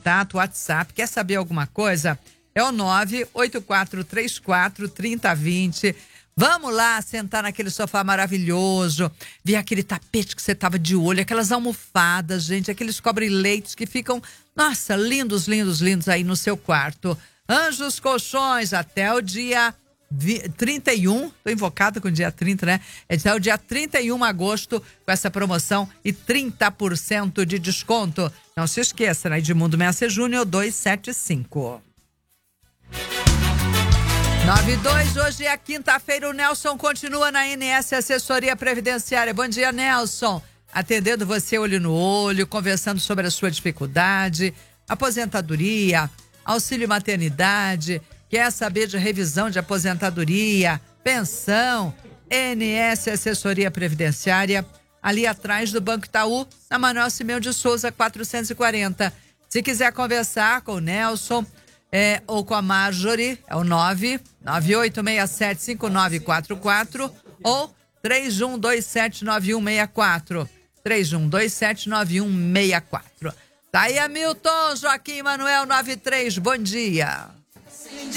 contato, WhatsApp. Quer saber alguma coisa? É o 984343020. Vamos lá sentar naquele sofá maravilhoso, ver aquele tapete que você tava de olho, aquelas almofadas, gente, aqueles cobre-leitos que ficam, nossa, lindos, lindos, lindos aí no seu quarto. Anjos Colchões, até o dia 31, tô invocada com o dia 30, né? Até o dia 31 de agosto, com essa promoção e 30% de desconto. Não se esqueça, né? Edmundo Messer Júnior 275. 92, hoje é quinta-feira, o Nelson continua na INS Assessoria Previdenciária. Bom dia, Nelson. Atendendo você olho no olho, conversando sobre a sua dificuldade, aposentadoria, auxílio maternidade, quer saber de revisão de aposentadoria, pensão, INS Assessoria Previdenciária, ali atrás do Banco Itaú, na Manuel Simeão de Souza, 440. Se quiser conversar com o Nelson, ou com a Marjorie, é o 998675944 ou 31279164. 31279164. Tá aí, Hamilton, Joaquim Manuel 93, bom dia.